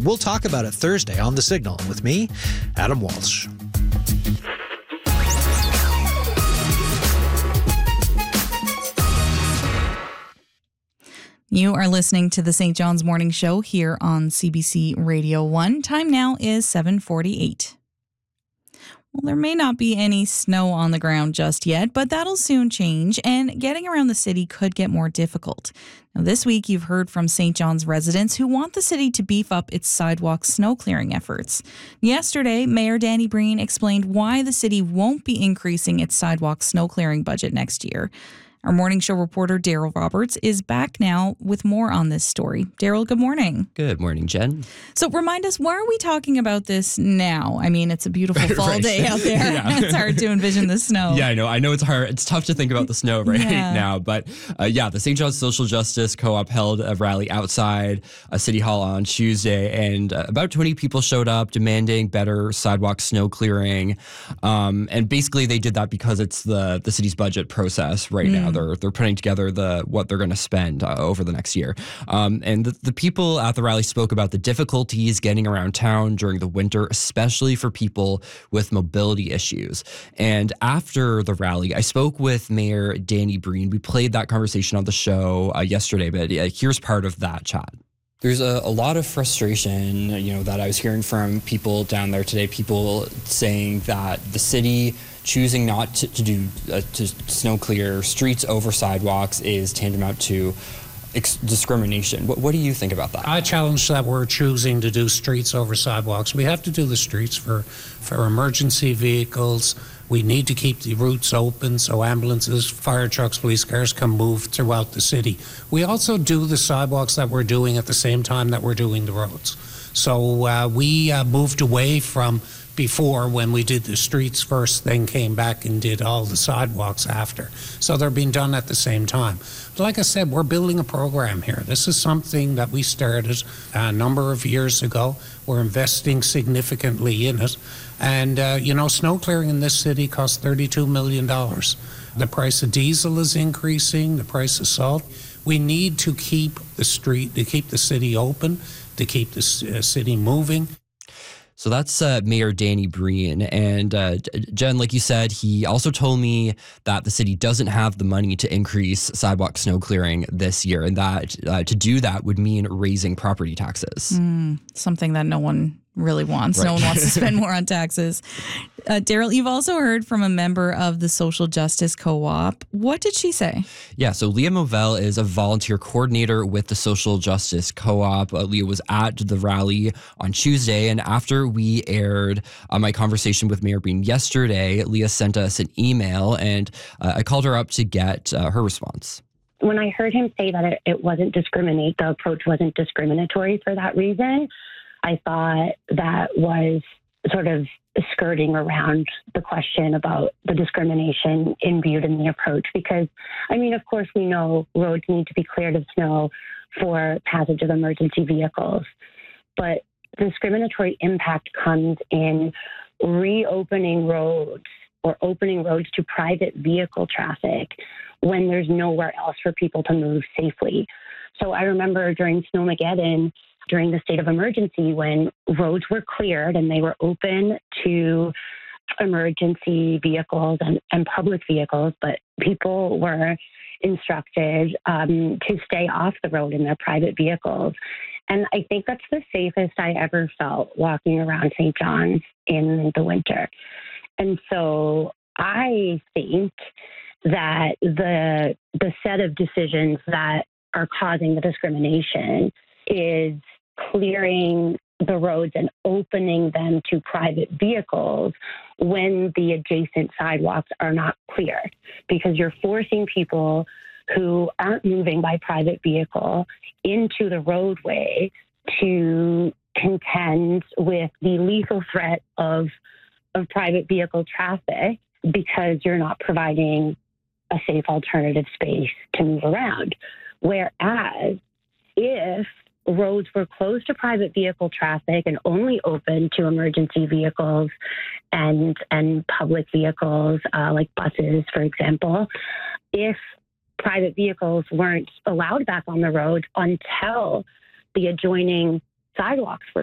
we'll talk about it Thursday on The Signal with me, Adam Walsh. You are listening to the St. John's Morning Show here on CBC Radio 1. Time now is 7:48. Well, there may not be any snow on the ground just yet, but that'll soon change, and getting around the city could get more difficult. Now, this week, you've heard from St. John's residents who want the city to beef up its sidewalk snow clearing efforts. Yesterday, Mayor Danny Breen explained why the city won't be increasing its sidewalk snow clearing budget next year. Our morning show reporter, Daryl Roberts, is back now with more on this story. Daryl, good morning. Good morning, Jen. So remind us, why are we talking about this now? I mean, it's a beautiful fall day out there. Yeah. It's hard to envision the snow. Yeah, I know it's hard. It's tough to think about the snow now. But the St. John's Social Justice Co-op held a rally outside City Hall on Tuesday, and about 20 people showed up demanding better sidewalk snow clearing. And basically they did that because it's the city's budget process right now. They're putting together what they're going to spend over the next year. And the people at the rally spoke about the difficulties getting around town during the winter, especially for people with mobility issues. And after the rally, I spoke with Mayor Danny Breen. We played that conversation on the show yesterday, but here's part of that chat. There's a lot of frustration, that I was hearing from people down there today, people saying that the city choosing not to snow clear streets over sidewalks is tantamount to discrimination. What do you think about that? I challenge that we're choosing to do streets over sidewalks. We have to do the streets for emergency vehicles. We need to keep the routes open so ambulances, fire trucks, police cars can move throughout the city. We also do the sidewalks that we're doing at the same time that we're doing the roads. So we moved away from before, when we did the streets first, then came back and did all the sidewalks after. So they're being done at the same time. But like I said, we're building a program here. This is something that we started a number of years ago. We're investing significantly in it. And, snow clearing in this city costs $32 million. The price of diesel is increasing, the price of salt. We need to keep the city open, to keep the city moving. So that's Mayor Danny Breen. And Jen, like you said, he also told me that the city doesn't have the money to increase sidewalk snow clearing this year, and that to do that would mean raising property taxes. Something that no one really wants. Right. No one wants to spend more on taxes. Daryl, you've also heard from a member of the Social Justice Co-op. What did she say? Yeah, so Leah Movell is a volunteer coordinator with the Social Justice Co-op. Leah was at the rally on Tuesday, and after we aired my conversation with Mayor Breen yesterday, Leah sent us an email, and I called her up to get her response. When I heard him say that the approach wasn't discriminatory for that reason, I thought that was sort of skirting around the question about the discrimination imbued in the approach. Because, of course, we know roads need to be cleared of snow for passage of emergency vehicles. But discriminatory impact comes in reopening roads or opening roads to private vehicle traffic when there's nowhere else for people to move safely. So I remember during Snowmageddon, during the state of emergency, when roads were cleared and they were open to emergency vehicles and public vehicles, but people were instructed to stay off the road in their private vehicles. And I think that's the safest I ever felt walking around St. John's in the winter. And so I think that the set of decisions that are causing the discrimination is clearing the roads and opening them to private vehicles when the adjacent sidewalks are not cleared, because you're forcing people who aren't moving by private vehicle into the roadway to contend with the lethal threat of private vehicle traffic because you're not providing a safe alternative space to move around. Whereas if roads were closed to private vehicle traffic and only open to emergency vehicles and public vehicles, like buses, for example, if private vehicles weren't allowed back on the road until the adjoining sidewalks were